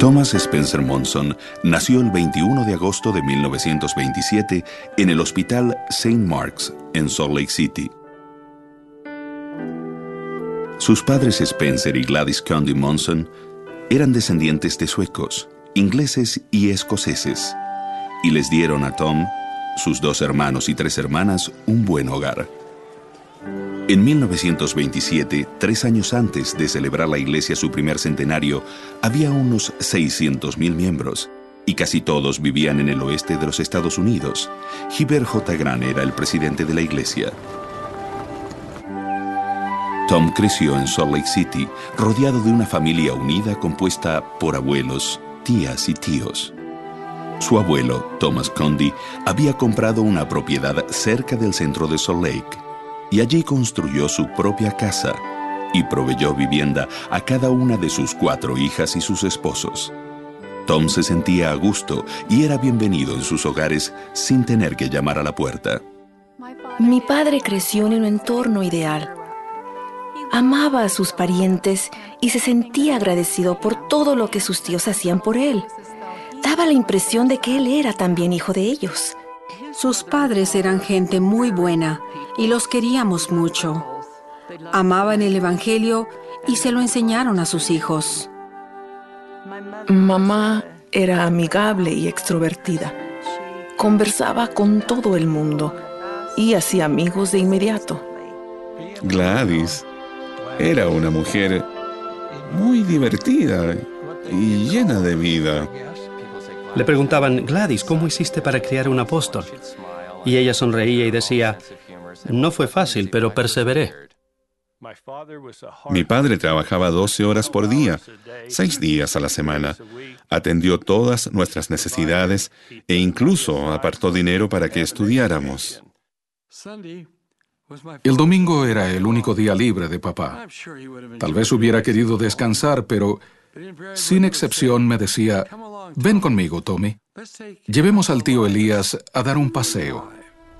Thomas Spencer Monson nació el 21 de agosto de 1927 en el Hospital St. Mark's en Salt Lake City. Sus padres Spencer y Gladys Condi Monson eran descendientes de suecos, ingleses y escoceses, y les dieron a Tom, sus 2 hermanos y 3 hermanas, un buen hogar. En 1927, 3 años antes de celebrar la iglesia su primer centenario, había unos 600,000 miembros, y casi todos vivían en el oeste de los Estados Unidos. Heber J. Grant era el presidente de la iglesia. Tom creció en Salt Lake City, rodeado de una familia unida compuesta por abuelos, tías y tíos. Su abuelo, Thomas Condi, había comprado una propiedad cerca del centro de Salt Lake, y allí construyó su propia casa y proveyó vivienda a cada una de sus 4 hijas y sus esposos. Tom se sentía a gusto y era bienvenido en sus hogares sin tener que llamar a la puerta. Mi padre creció en un entorno ideal. Amaba a sus parientes y se sentía agradecido por todo lo que sus tíos hacían por él. Daba la impresión de que él era también hijo de ellos. Sus padres eran gente muy buena y los queríamos mucho. Amaban el Evangelio y se lo enseñaron a sus hijos. Mamá era amigable y extrovertida. Conversaba con todo el mundo y hacía amigos de inmediato. Gladys era una mujer muy divertida y llena de vida. Le preguntaban: Gladys, ¿cómo hiciste para criar un apóstol? Y ella sonreía y decía: no fue fácil, pero perseveré. Mi padre trabajaba 12 horas por día, 6 días a la semana. Atendió todas nuestras necesidades e incluso apartó dinero para que estudiáramos. El domingo era el único día libre de papá. Tal vez hubiera querido descansar, pero sin excepción me decía: ven conmigo, Tommy. Llevemos al tío Elías a dar un paseo.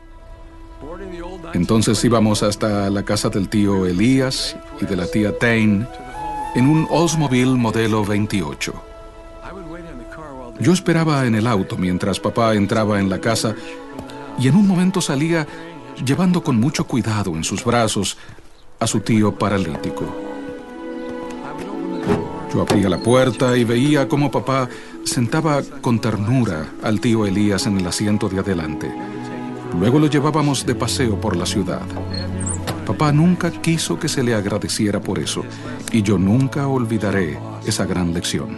Entonces íbamos hasta la casa del tío Elías y de la tía Tain en un Oldsmobile modelo 28. Yo esperaba en el auto mientras papá entraba en la casa y en un momento salía llevando con mucho cuidado en sus brazos a su tío paralítico. Yo abría la puerta y veía cómo papá sentaba con ternura al tío Elías en el asiento de adelante. Luego lo llevábamos de paseo por la ciudad. Papá nunca quiso que se le agradeciera por eso, y yo nunca olvidaré esa gran lección.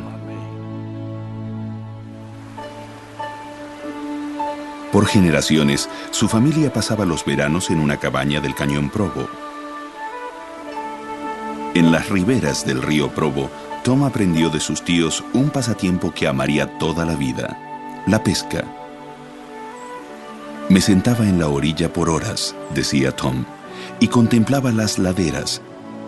Por generaciones, su familia pasaba los veranos en una cabaña del Cañón Provo. En las riberas del río Provo, Tom aprendió de sus tíos un pasatiempo que amaría toda la vida: la pesca. Me sentaba en la orilla por horas, decía Tom, y contemplaba las laderas.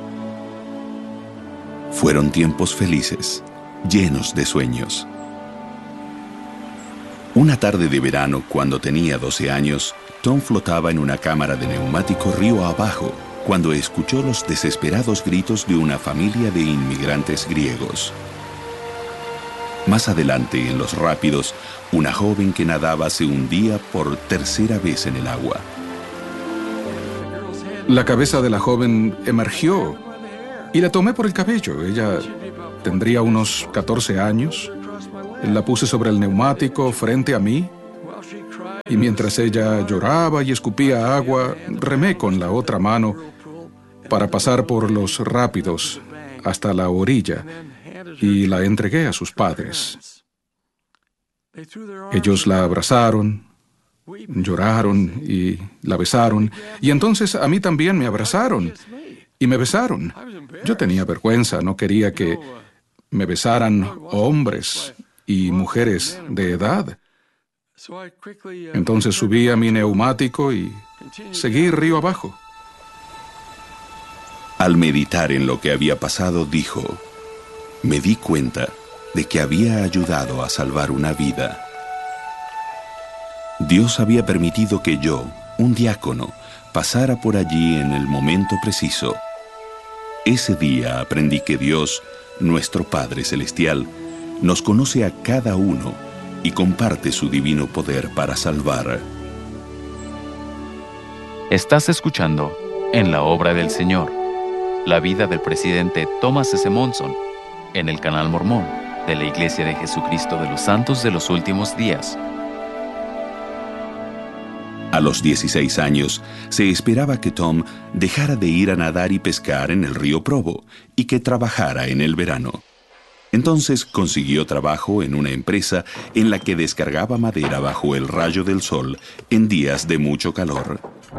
Fueron tiempos felices, llenos de sueños. Una tarde de verano, cuando tenía 12 años, Tom flotaba en una cámara de neumático río abajo, cuando escuchó los desesperados gritos de una familia de inmigrantes griegos. Más adelante, en los rápidos, una joven que nadaba se hundía por tercera vez en el agua. La cabeza de la joven emergió y la tomé por el cabello. Ella tendría unos 14 años. La puse sobre el neumático frente a mí y mientras ella lloraba y escupía agua, remé con la otra mano para pasar por los rápidos hasta la orilla y la entregué a sus padres. Ellos la abrazaron, lloraron y la besaron, y entonces a mí también me abrazaron y me besaron. Yo tenía vergüenza, no quería que me besaran hombres y mujeres de edad. Entonces subí a mi neumático y seguí río abajo. Al meditar en lo que había pasado, dijo: me di cuenta de que había ayudado a salvar una vida. Dios había permitido que yo, un diácono, pasara por allí en el momento preciso. Ese día aprendí que Dios, nuestro Padre Celestial, nos conoce a cada uno y comparte su divino poder para salvar. Estás escuchando En la Obra del Señor, la vida del presidente Thomas S. Monson, en el canal Mormón de la Iglesia de Jesucristo de los Santos de los Últimos Días. A los 16 años, se esperaba que Tom dejara de ir a nadar y pescar en el río Provo y que trabajara en el verano. Entonces consiguió trabajo en una empresa en la que descargaba madera bajo el rayo del sol en días de mucho calor.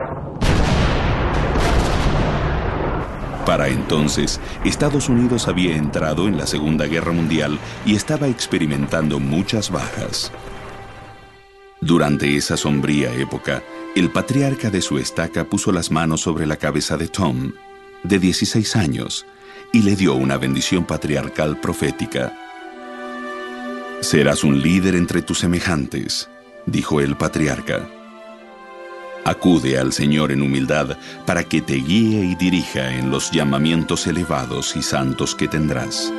Para entonces, Estados Unidos había entrado en la Segunda Guerra Mundial y estaba experimentando muchas bajas. Durante esa sombría época, el patriarca de su estaca puso las manos sobre la cabeza de Tom, de 16 años, y le dio una bendición patriarcal profética. «Serás un líder entre tus semejantes», dijo el patriarca. «Acude al Señor en humildad para que te guíe y dirija en los llamamientos elevados y santos que tendrás».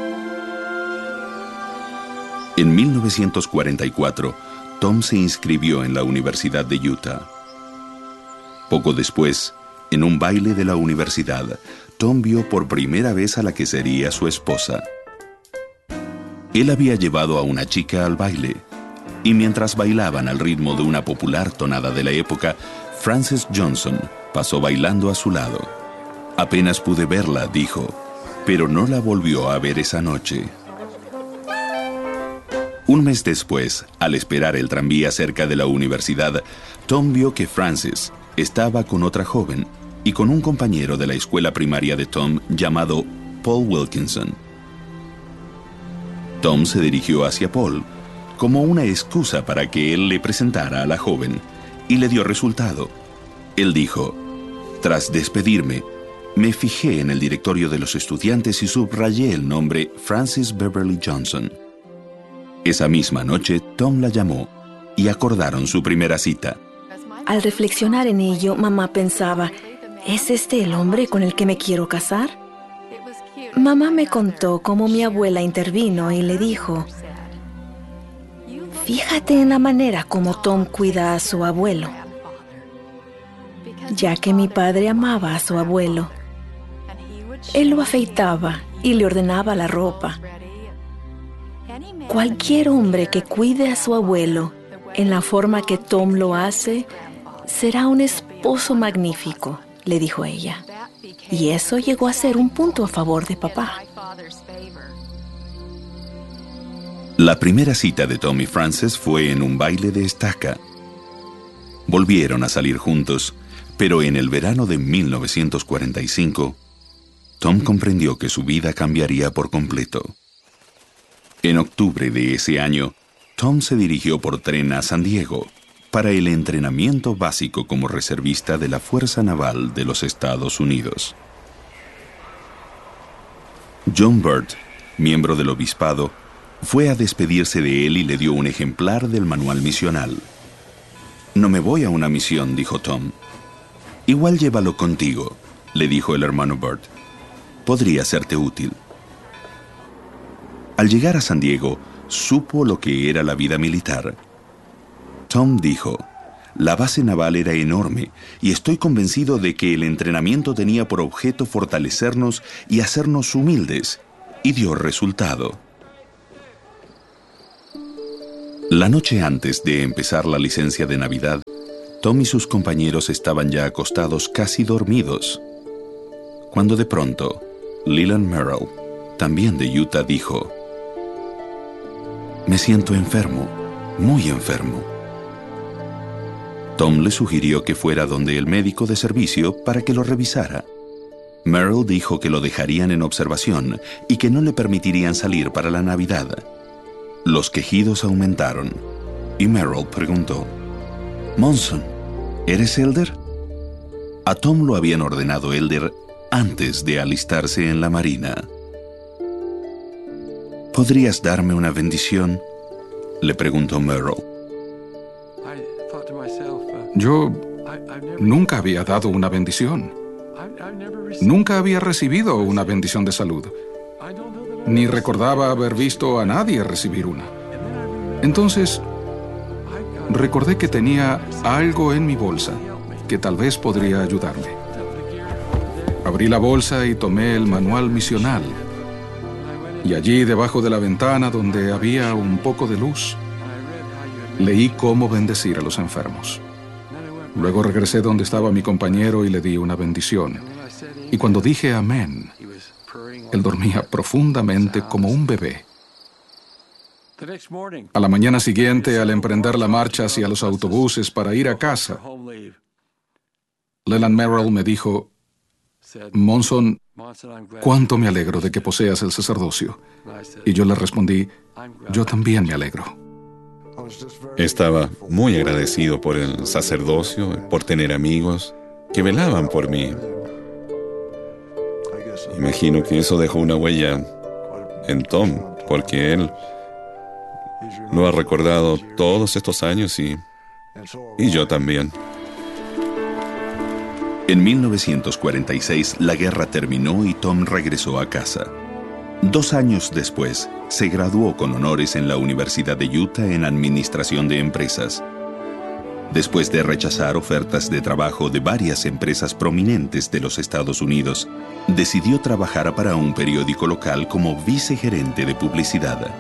En 1944, Tom se inscribió en la Universidad de Utah. Poco después, en un baile de la universidad, Tom vio por primera vez a la que sería su esposa. Él había llevado a una chica al baile, y mientras bailaban al ritmo de una popular tonada de la época, Frances Johnson pasó bailando a su lado. «Apenas pude verla», dijo, pero no la volvió a ver esa noche. Un mes después, al esperar el tranvía cerca de la universidad, Tom vio que Frances estaba con otra joven y con un compañero de la escuela primaria de Tom llamado Paul Wilkinson. Tom se dirigió hacia Paul como una excusa para que él le presentara a la joven y le dio resultado. Él dijo: «Tras despedirme, me fijé en el directorio de los estudiantes y subrayé el nombre Frances Beverly Johnson». Esa misma noche, Tom la llamó y acordaron su primera cita. Al reflexionar en ello, mamá pensaba, ¿es este el hombre con el que me quiero casar? Mamá me contó cómo mi abuela intervino y le dijo: «Fíjate en la manera como Tom cuida a su abuelo, ya que mi padre amaba a su abuelo. Él lo afeitaba y le ordenaba la ropa. Cualquier hombre que cuide a su abuelo en la forma que Tom lo hace será un esposo magnífico», le dijo ella. Y eso llegó a ser un punto a favor de papá. La primera cita de Tom y Frances fue en un baile de estaca. Volvieron a salir juntos, pero en el verano de 1945, Tom comprendió que su vida cambiaría por completo. En octubre de ese año, Tom se dirigió por tren a San Diego para el entrenamiento básico como reservista de la Fuerza Naval de los Estados Unidos. John Burt, miembro del obispado, fue a despedirse de él y le dio un ejemplar del manual misional. «No me voy a una misión», dijo Tom. «Igual llévalo contigo», le dijo el hermano Burt. «Podría serte útil». Al llegar a San Diego, supo lo que era la vida militar. Tom dijo: «La base naval era enorme y estoy convencido de que el entrenamiento tenía por objeto fortalecernos y hacernos humildes, y dio resultado». La noche antes de empezar la licencia de Navidad, Tom y sus compañeros estaban ya acostados casi dormidos, cuando de pronto, Leland Merrill, también de Utah, dijo: «Me siento enfermo, muy enfermo». Tom le sugirió que fuera donde el médico de servicio para que lo revisara. Merrill dijo que lo dejarían en observación y que no le permitirían salir para la Navidad. Los quejidos aumentaron y Merrill preguntó: «Monson, ¿eres elder?». A Tom lo habían ordenado elder antes de alistarse en la Marina. «¿Podrías darme una bendición?», le preguntó Merrill. Yo nunca había dado una bendición. Nunca había recibido una bendición de salud. ni recordaba haber visto a nadie recibir una. Entonces, recordé que tenía algo en mi bolsa que tal vez podría ayudarme. Abrí la bolsa y tomé el manual misional. Y allí, debajo de la ventana donde había un poco de luz, leí cómo bendecir a los enfermos. Luego regresé donde estaba mi compañero y le di una bendición. Y cuando dije amén, él dormía profundamente como un bebé. A la mañana siguiente, al emprender la marcha hacia los autobuses para ir a casa, Leland Merrill me dijo: Monson, cuánto me alegro de que poseas el sacerdocio. Y yo le respondí: yo también me alegro. Estaba muy agradecido por el sacerdocio, por tener amigos que velaban por mí. Imagino que eso dejó una huella en Tom, porque él lo ha recordado todos estos años y yo también. En 1946, la guerra terminó y Tom regresó a casa. 2 años después, se graduó con honores en la Universidad de Utah en Administración de Empresas. Después de rechazar ofertas de trabajo de varias empresas prominentes de los Estados Unidos, decidió trabajar para un periódico local como vicegerente de publicidad.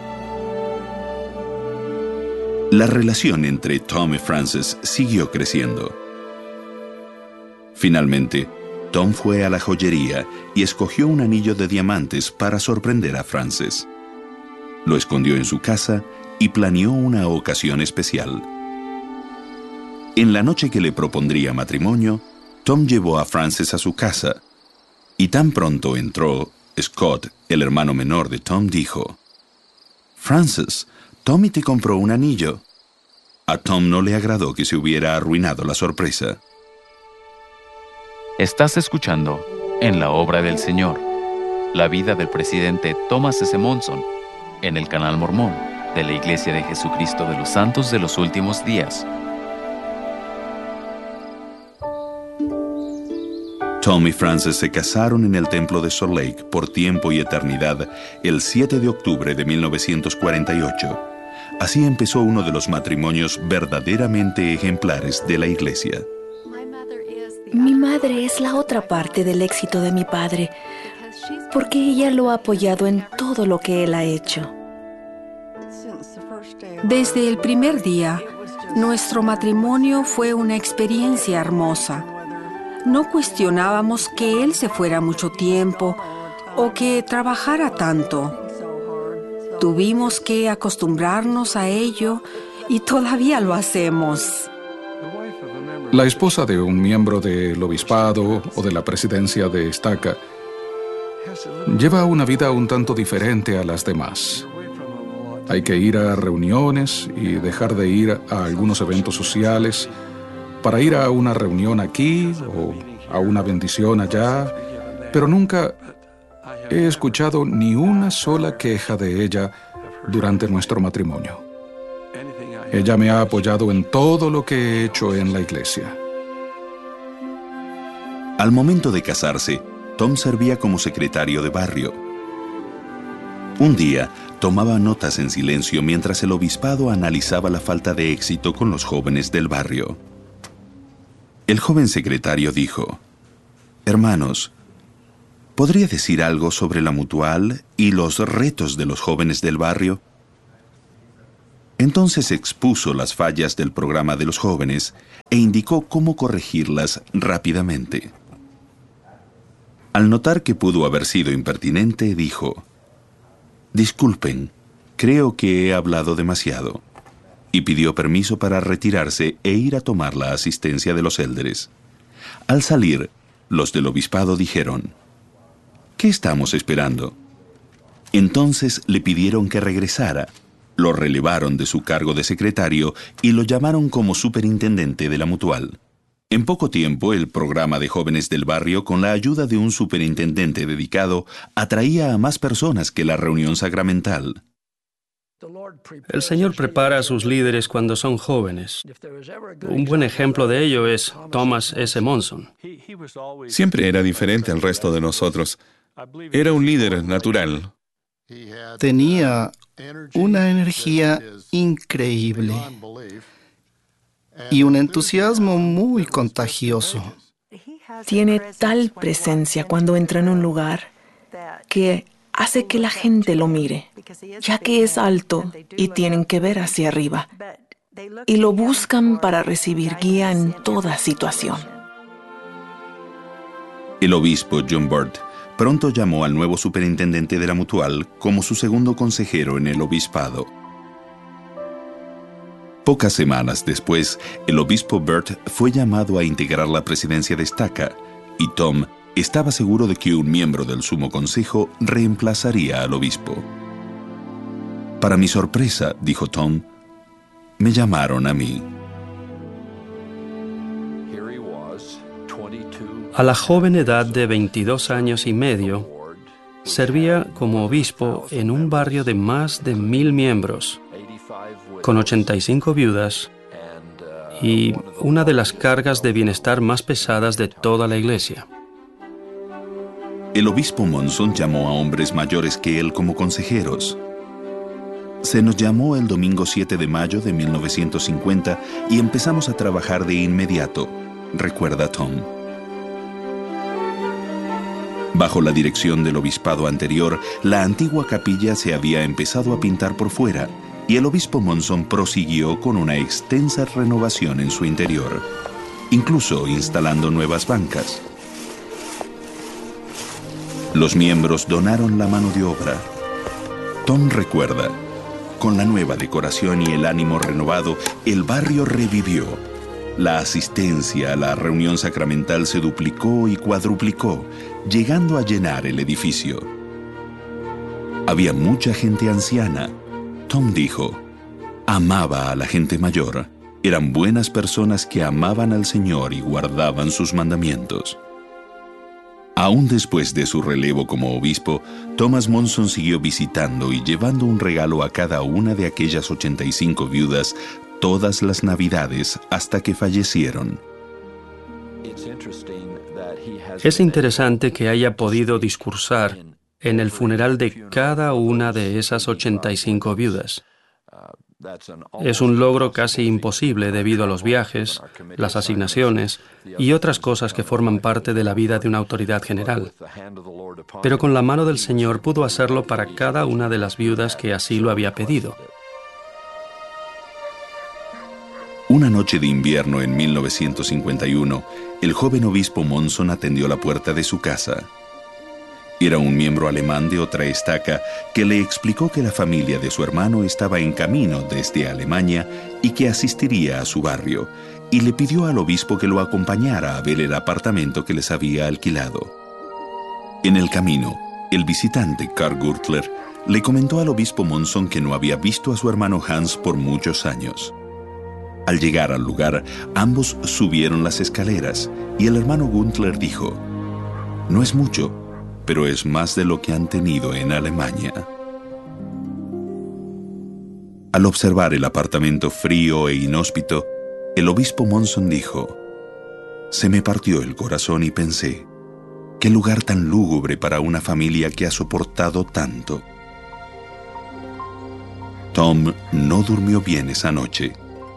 La relación entre Tom y Frances siguió creciendo. Finalmente, Tom fue a la joyería y escogió un anillo de diamantes para sorprender a Frances. Lo escondió en su casa y planeó una ocasión especial. En la noche que le propondría matrimonio, Tom llevó a Frances a su casa. Y tan pronto entró, Scott, el hermano menor de Tom, dijo: «Frances, Tommy te compró un anillo». A Tom no le agradó que se hubiera arruinado la sorpresa. Estás escuchando En la Obra del Señor, la vida del presidente Thomas S. Monson, en el canal Mormón de la Iglesia de Jesucristo de los Santos de los Últimos Días. Tom y Frances se casaron en el templo de Salt Lake por tiempo y eternidad el 7 de octubre de 1948. Así empezó uno de los matrimonios verdaderamente ejemplares de la iglesia. Mi madre es la otra parte del éxito de mi padre, porque ella lo ha apoyado en todo lo que él ha hecho. Desde el primer día, nuestro matrimonio fue una experiencia hermosa. No cuestionábamos que él se fuera mucho tiempo o que trabajara tanto. Tuvimos que acostumbrarnos a ello y todavía lo hacemos. La esposa de un miembro del obispado o de la presidencia de estaca lleva una vida un tanto diferente a las demás. Hay que ir a reuniones y dejar de ir a algunos eventos sociales para ir a una reunión aquí o a una bendición allá, pero nunca he escuchado ni una sola queja de ella durante nuestro matrimonio. Ella me ha apoyado en todo lo que he hecho en la iglesia. Al momento de casarse, Tom servía como secretario de barrio. Un día, tomaba notas en silencio mientras el obispado analizaba la falta de éxito con los jóvenes del barrio. El joven secretario dijo: «Hermanos, ¿podría decir algo sobre la mutual y los retos de los jóvenes del barrio?». Entonces expuso las fallas del programa de los jóvenes e indicó cómo corregirlas rápidamente. Al notar que pudo haber sido impertinente, dijo: «Disculpen, creo que he hablado demasiado», y pidió permiso para retirarse e ir a tomar la asistencia de los élderes. Al salir, los del obispado dijeron: «¿Qué estamos esperando?». Entonces le pidieron que regresara. Lo relevaron de su cargo de secretario y lo llamaron como superintendente de la mutual. En poco tiempo, el programa de jóvenes del barrio, con la ayuda de un superintendente dedicado, atraía a más personas que la reunión sacramental. El Señor prepara a sus líderes cuando son jóvenes. Un buen ejemplo de ello es Thomas S. Monson. Siempre era diferente al resto de nosotros. Era un líder natural. Tenía una energía increíble y un entusiasmo muy contagioso. Tiene tal presencia cuando entra en un lugar que hace que la gente lo mire, ya que es alto y tienen que ver hacia arriba, y lo buscan para recibir guía en toda situación. El obispo John Burt pronto llamó al nuevo superintendente de la Mutual como su segundo consejero en el obispado. Pocas semanas después, el obispo Burt fue llamado a integrar la presidencia de Estaca, y Tom estaba seguro de que un miembro del Sumo Consejo reemplazaría al obispo. Para mi sorpresa, dijo Tom, me llamaron a mí. A la joven edad de 22 años y medio, servía como obispo en un barrio de más de 1,000 miembros, con 85 viudas y una de las cargas de bienestar más pesadas de toda la iglesia. El obispo Monson llamó a hombres mayores que él como consejeros. Se nos llamó el domingo 7 de mayo de 1950 y empezamos a trabajar de inmediato, recuerda Tom. Bajo la dirección del obispado anterior, la antigua capilla se había empezado a pintar por fuera y el obispo Monson prosiguió con una extensa renovación en su interior, incluso instalando nuevas bancas. Los miembros donaron la mano de obra. Tom recuerda, con la nueva decoración y el ánimo renovado, el barrio revivió. La asistencia a la reunión sacramental se duplicó y cuadruplicó, llegando a llenar el edificio. Había mucha gente anciana. Tom dijo, amaba a la gente mayor. Eran buenas personas que amaban al Señor y guardaban sus mandamientos. Aún después de su relevo como obispo, Thomas Monson siguió visitando y llevando un regalo a cada una de aquellas 85 viudas todas las Navidades hasta que fallecieron. Es interesante que haya podido discursar en el funeral de cada una de esas 85 viudas. Es un logro casi imposible debido a los viajes, las asignaciones y otras cosas que forman parte de la vida de una autoridad general. Pero con la mano del Señor pudo hacerlo para cada una de las viudas que así lo había pedido. Una noche de invierno en 1951, el joven obispo Monson atendió la puerta de su casa. Era un miembro alemán de otra estaca que le explicó que la familia de su hermano estaba en camino desde Alemania y que asistiría a su barrio, y le pidió al obispo que lo acompañara a ver el apartamento que les había alquilado. En el camino, el visitante Karl Gürtler le comentó al obispo Monson que no había visto a su hermano Hans por muchos años. Al llegar al lugar, ambos subieron las escaleras y el hermano Gürtler dijo, «No es mucho, pero es más de lo que han tenido en Alemania». Al observar el apartamento frío e inhóspito, el obispo Monson dijo, «Se me partió el corazón y pensé, qué lugar tan lúgubre para una familia que ha soportado tanto». Tom no durmió bien esa noche.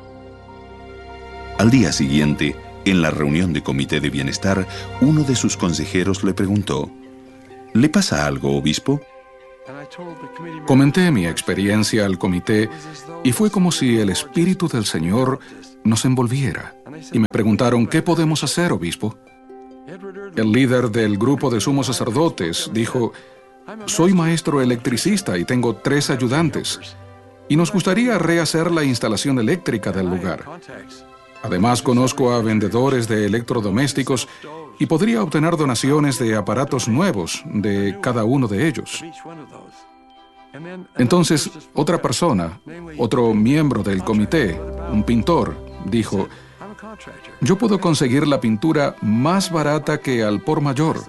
Al día siguiente, en la reunión de comité de bienestar, uno de sus consejeros le preguntó, ¿le pasa algo, obispo? Comenté mi experiencia al comité y fue como si el Espíritu del Señor nos envolviera. Y me preguntaron, ¿qué podemos hacer, obispo? El líder del grupo de sumos sacerdotes dijo, soy maestro electricista y tengo 3 ayudantes, y nos gustaría rehacer la instalación eléctrica del lugar. Además, conozco a vendedores de electrodomésticos y podría obtener donaciones de aparatos nuevos de cada uno de ellos. Entonces, otra persona, otro miembro del comité, un pintor, dijo, yo puedo conseguir la pintura más barata que al por mayor.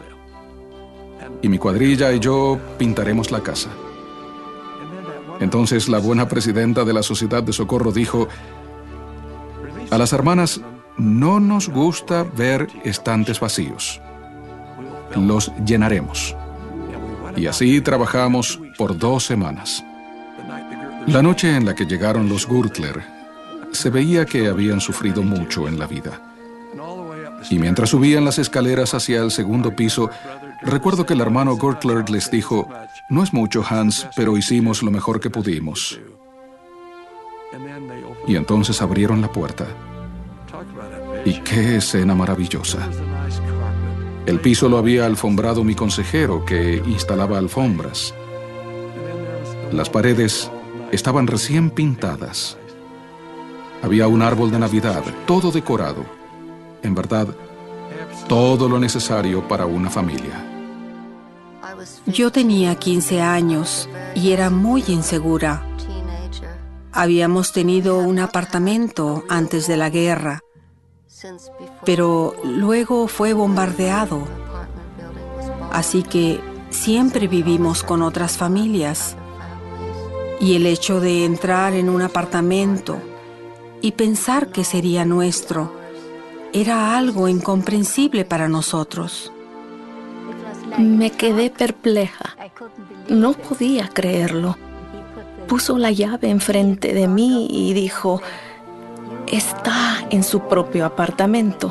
Y mi cuadrilla y yo pintaremos la casa. Entonces, la buena presidenta de la Sociedad de Socorro dijo, a las hermanas no nos gusta ver estantes vacíos. Los llenaremos. Y así trabajamos por 2 semanas. La noche en la que llegaron los Gürtler, se veía que habían sufrido mucho en la vida. Y mientras subían las escaleras hacia el segundo piso, recuerdo que el hermano Gürtler les dijo: «No es mucho, Hans, pero hicimos lo mejor que pudimos». Y entonces abrieron la puerta. Y qué escena maravillosa. El piso lo había alfombrado mi consejero, que instalaba alfombras. Las paredes estaban recién pintadas. Había un árbol de Navidad, todo decorado. En verdad, todo lo necesario para una familia. Yo tenía 15 años y era muy insegura. Habíamos tenido un apartamento antes de la guerra, pero luego fue bombardeado. Así que siempre vivimos con otras familias. Y el hecho de entrar en un apartamento y pensar que sería nuestro era algo incomprensible para nosotros. Me quedé perpleja. No podía creerlo. Puso la llave enfrente de mí y dijo: «Está en su propio apartamento».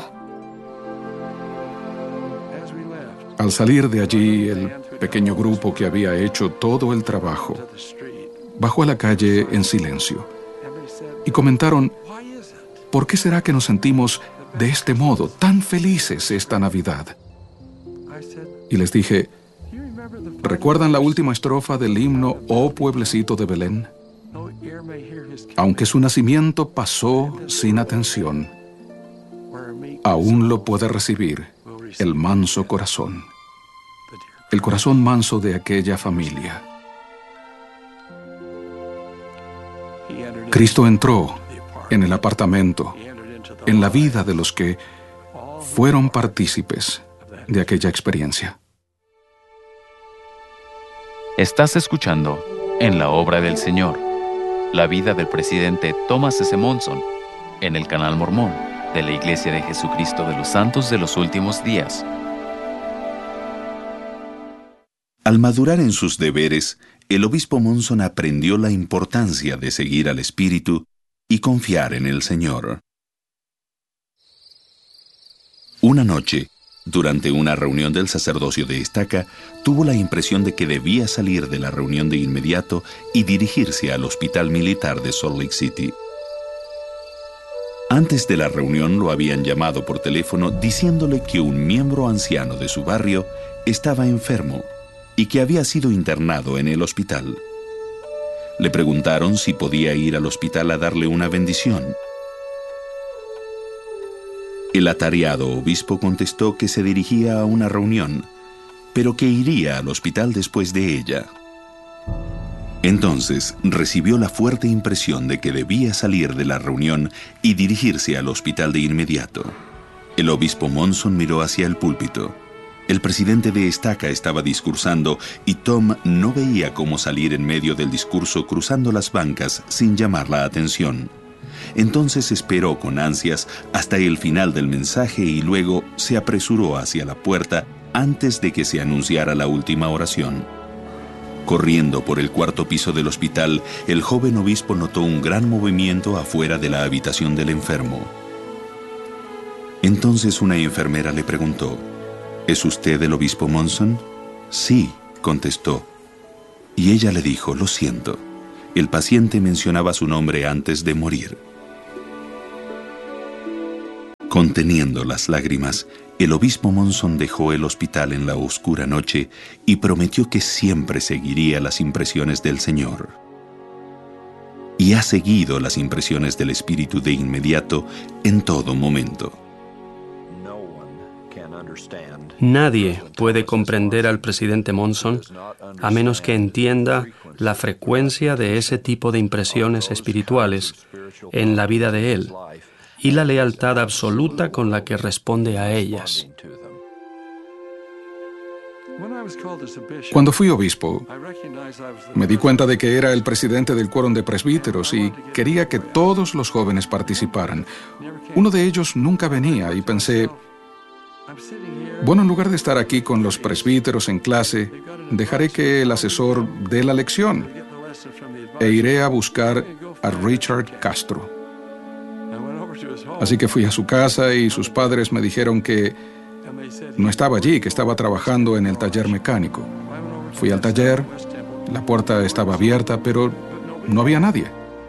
Al salir de allí, el pequeño grupo que había hecho todo el trabajo bajó a la calle en silencio y comentaron: «¿Por qué será que nos sentimos de este modo tan felices esta Navidad?». Y les dije: ¿recuerdan la última estrofa del himno «Oh pueblecito de Belén»? Aunque su nacimiento pasó sin atención, aún lo puede recibir el manso corazón, el corazón manso de aquella familia. Cristo entró en el apartamento, en la vida de los que fueron partícipes de aquella experiencia. Estás escuchando En la Obra del Señor, la vida del presidente Thomas S. Monson, en el canal mormón de la Iglesia de Jesucristo de los Santos de los Últimos Días. Al madurar en sus deberes, el obispo Monson aprendió la importancia de seguir al Espíritu y confiar en el Señor. Una noche, durante una reunión del sacerdocio de Estaca, tuvo la impresión de que debía salir de la reunión de inmediato y dirigirse al hospital militar de Salt Lake City. Antes de la reunión lo habían llamado por teléfono diciéndole que un miembro anciano de su barrio estaba enfermo y que había sido internado en el hospital. Le preguntaron si podía ir al hospital a darle una bendición. El atareado obispo contestó que se dirigía a una reunión, pero que iría al hospital después de ella. Entonces recibió la fuerte impresión de que debía salir de la reunión y dirigirse al hospital de inmediato. El obispo Monson miró hacia el púlpito. El presidente de Estaca estaba discursando y Tom no veía cómo salir en medio del discurso cruzando las bancas sin llamar la atención. Entonces esperó con ansias hasta el final del mensaje y luego se apresuró hacia la puerta antes de que se anunciara la última oración. Corriendo por el 4º piso del hospital, el joven obispo notó un gran movimiento afuera de la habitación del enfermo. Entonces una enfermera le preguntó: ¿Es usted el obispo Monson? Sí, contestó. Y ella le dijo: lo siento, el paciente mencionaba su nombre antes de morir. Conteniendo las lágrimas, el obispo Monson dejó el hospital en la oscura noche y prometió que siempre seguiría las impresiones del Señor. Y ha seguido las impresiones del Espíritu de inmediato en todo momento. Nadie puede comprender al presidente Monson a menos que entienda la frecuencia de ese tipo de impresiones espirituales en la vida de él y la lealtad absoluta con la que responde a ellas. Cuando fui obispo, me di cuenta de que era el presidente del quórum de presbíteros y quería que todos los jóvenes participaran. Uno de ellos nunca venía y pensé: Bueno, en lugar de estar aquí con los presbíteros en clase, dejaré que el asesor dé la lección e iré a buscar a Richard Castro. Así que fui a su casa y sus padres me dijeron que no estaba allí, que estaba trabajando en el taller mecánico. Fui al taller, la puerta estaba abierta, pero no había nadie.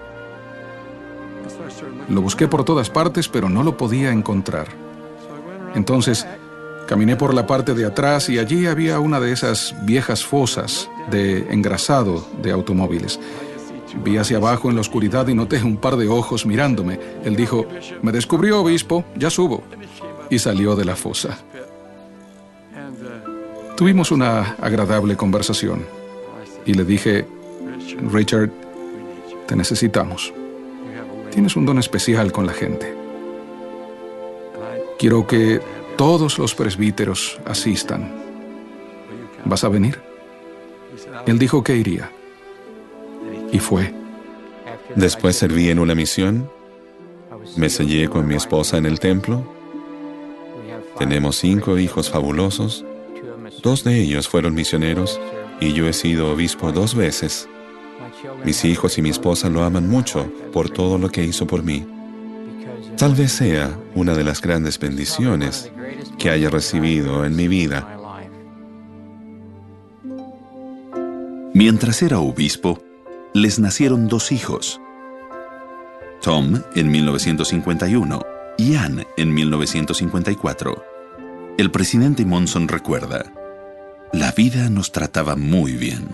Lo busqué por todas partes, pero no lo podía encontrar. Entonces, caminé por la parte de atrás y allí había una de esas viejas fosas de engrasado de automóviles. Vi hacia abajo en la oscuridad y noté un par de ojos mirándome. Él dijo: «Me descubrió, obispo, ya subo». Y salió de la fosa. Tuvimos una agradable conversación. Y le dije: «Richard, te necesitamos. Tienes un don especial con la gente. Quiero que todos los presbíteros asistan. ¿Vas a venir?». Él dijo que iría. Y fue. Después serví en una misión. Me sellé con mi esposa en el templo. Tenemos 5 hijos fabulosos. 2 de ellos fueron misioneros y yo he sido obispo 2 veces. Mis hijos y mi esposa lo aman mucho por todo lo que hizo por mí. Tal vez sea una de las grandes bendiciones que haya recibido en mi vida. Mientras era obispo, les nacieron 2 hijos. Tom en 1951 y Ann en 1954. El presidente Monson recuerda: «La vida nos trataba muy bien».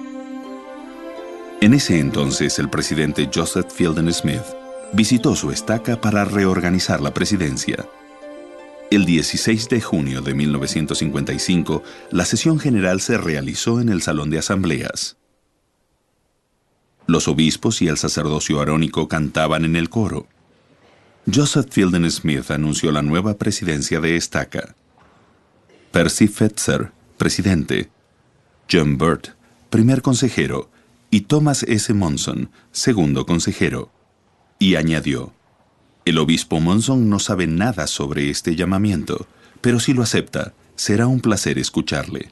En ese entonces, el presidente Joseph Fielding Smith visitó su estaca para reorganizar la presidencia. El 16 de junio de 1955, la sesión general se realizó en el Salón de Asambleas. Los obispos y el sacerdocio arónico cantaban en el coro. Joseph Fielding Smith anunció la nueva presidencia de estaca. Percy Fetzer, presidente; John Burt, primer consejero; y Thomas S. Monson, segundo consejero. Y añadió: «El obispo Monson no sabe nada sobre este llamamiento, pero si lo acepta, será un placer escucharle».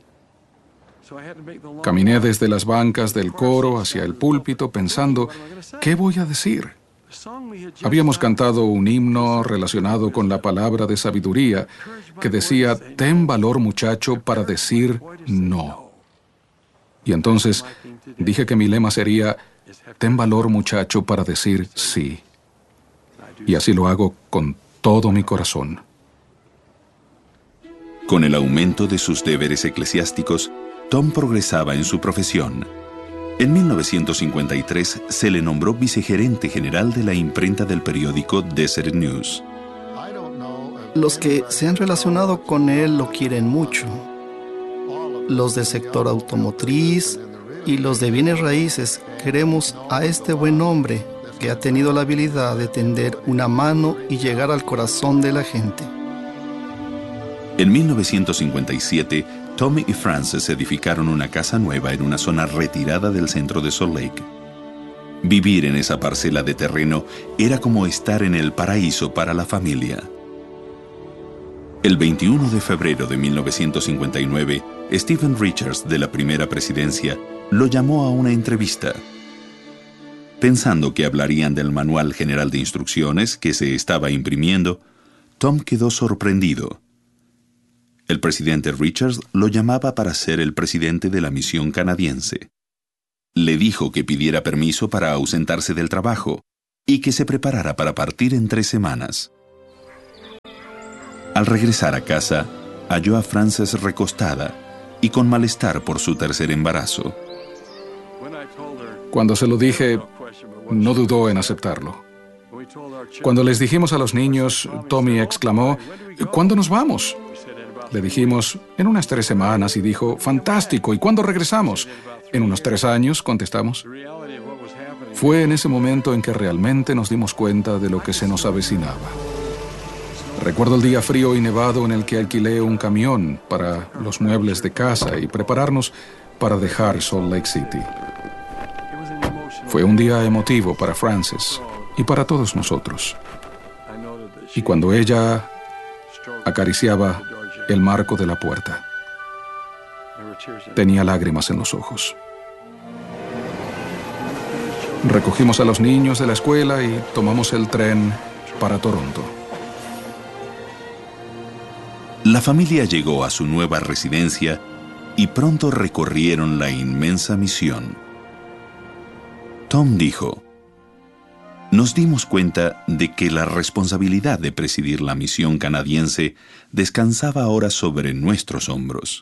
Caminé desde las bancas del coro hacia el púlpito pensando: ¿qué voy a decir? Habíamos cantado un himno relacionado con la palabra de sabiduría que decía: «Ten valor, muchacho, para decir no». Y entonces dije que mi lema sería: «Ten valor, muchacho, para decir sí». Y así lo hago con todo mi corazón. Con el aumento de sus deberes eclesiásticos, Tom progresaba en su profesión. En 1953 se le nombró vicegerente general de la imprenta del periódico Deseret News. Los que se han relacionado con él lo quieren mucho. Los del sector automotriz y los de bienes raíces queremos a este buen hombre que ha tenido la habilidad de tender una mano y llegar al corazón de la gente. En 1957, Tommy y Frances edificaron una casa nueva en una zona retirada del centro de Salt Lake. Vivir en esa parcela de terreno era como estar en el paraíso para la familia. El 21 de febrero de 1959, Stephen Richards, de la primera presidencia, lo llamó a una entrevista. Pensando que hablarían del Manual General de Instrucciones que se estaba imprimiendo, Tom quedó sorprendido. El presidente Richards lo llamaba para ser el presidente de la misión canadiense. Le dijo que pidiera permiso para ausentarse del trabajo y que se preparara para partir en 3 semanas. Al regresar a casa, halló a Frances recostada y con malestar por su tercer embarazo. Cuando se lo dije, no dudó en aceptarlo. Cuando les dijimos a los niños, Tommy exclamó: «¿Cuándo nos vamos?». Le dijimos: «En unas 3 semanas», y dijo: «Fantástico, ¿y cuándo regresamos?». «En unos 3 años», contestamos. Fue en ese momento en que realmente nos dimos cuenta de lo que se nos avecinaba. Recuerdo el día frío y nevado en el que alquilé un camión para los muebles de casa y prepararnos para dejar Salt Lake City. Fue un día emotivo para Frances y para todos nosotros. Y cuando ella acariciaba el marco de la puerta. Tenía lágrimas en los ojos. Recogimos a los niños de la escuela y tomamos el tren para Toronto. La familia llegó a su nueva residencia y pronto recorrieron la inmensa misión. Tom dijo: nos dimos cuenta de que la responsabilidad de presidir la misión canadiense descansaba ahora sobre nuestros hombros.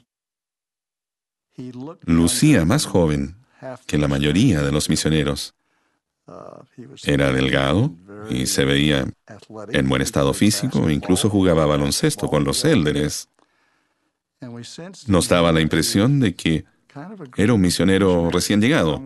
Lucía más joven que la mayoría de los misioneros. Era delgado y se veía en buen estado físico, incluso jugaba baloncesto con los élderes. Nos daba la impresión de que era un misionero recién llegado.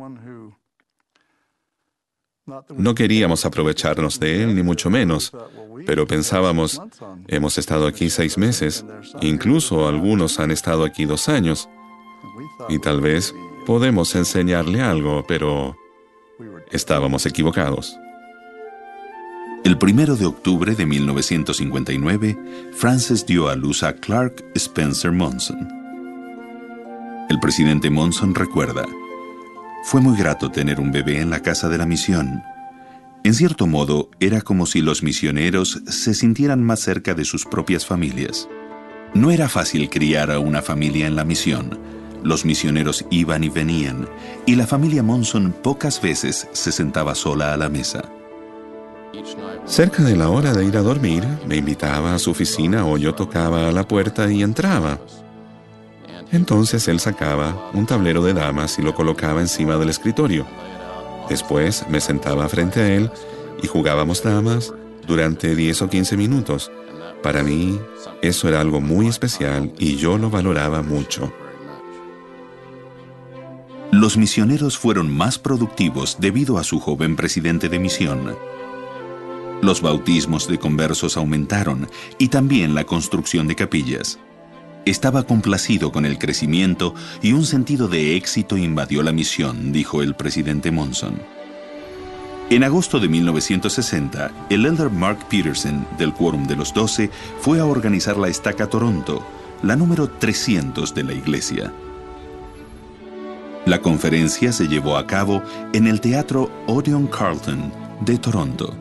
No queríamos aprovecharnos de él, ni mucho menos, pero pensábamos, hemos estado aquí 6 meses, incluso algunos han estado aquí 2 años, y tal vez podemos enseñarle algo, pero estábamos equivocados. El 1 de octubre de 1959, Frances dio a luz a Clark Spencer Monson. El presidente Monson recuerda: fue muy grato tener un bebé en la casa de la misión. En cierto modo, era como si los misioneros se sintieran más cerca de sus propias familias. No era fácil criar a una familia en la misión. Los misioneros iban y venían, y la familia Monson pocas veces se sentaba sola a la mesa. Cerca de la hora de ir a dormir, me invitaba a su oficina o yo tocaba a la puerta y entraba. Entonces él sacaba un tablero de damas y lo colocaba encima del escritorio. Después me sentaba frente a él y jugábamos damas durante 10 o 15 minutos. Para mí, eso era algo muy especial y yo lo valoraba mucho. Los misioneros fueron más productivos debido a su joven presidente de misión. Los bautismos de conversos aumentaron y también la construcción de capillas. Estaba complacido con el crecimiento y un sentido de éxito invadió la misión, dijo el presidente Monson. En agosto de 1960, el elder Mark Peterson, del Quórum de los 12, fue a organizar la Estaca Toronto, la número 300 de la iglesia. La conferencia se llevó a cabo en el Teatro Odeon Carleton de Toronto.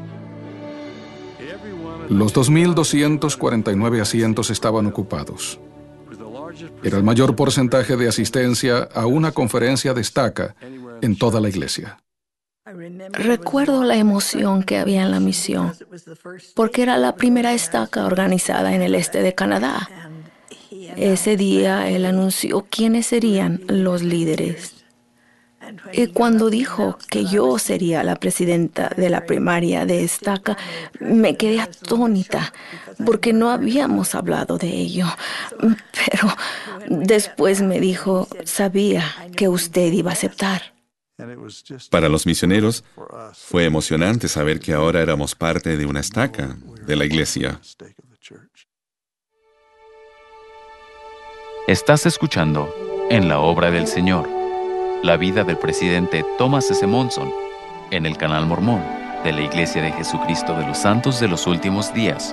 Los 2.249 asientos estaban ocupados. Era el mayor porcentaje de asistencia a una conferencia de estaca en toda la iglesia. Recuerdo la emoción que había en la misión, porque era la primera estaca organizada en el este de Canadá. Ese día él anunció quiénes serían los líderes. Y cuando dijo que yo sería la presidenta de la primaria de estaca, me quedé atónita, porque no habíamos hablado de ello. Pero después me dijo, sabía que usted iba a aceptar. Para los misioneros, fue emocionante saber que ahora éramos parte de una estaca de la iglesia. Estás escuchando En la Obra del Señor, la vida del presidente Thomas S. Monson, en el canal mormón de la Iglesia de Jesucristo de los Santos de los Últimos Días.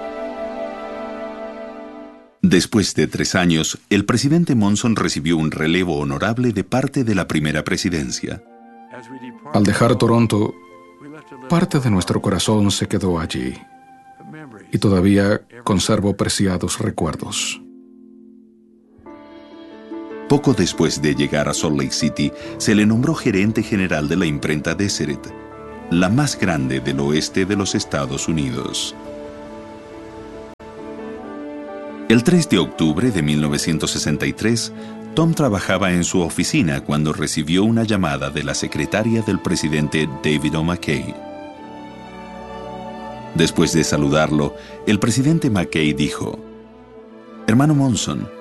Después de 3 años, el presidente Monson recibió un relevo honorable de parte de la primera presidencia. Al dejar Toronto, parte de nuestro corazón se quedó allí y todavía conservo preciados recuerdos. Poco después de llegar a Salt Lake City, se le nombró gerente general de la imprenta Deseret, la más grande del oeste de los Estados Unidos. El 3 de octubre de 1963, Tom trabajaba en su oficina cuando recibió una llamada de la secretaria del presidente David O. McKay. Después de saludarlo, el presidente McKay dijo: «Hermano Monson,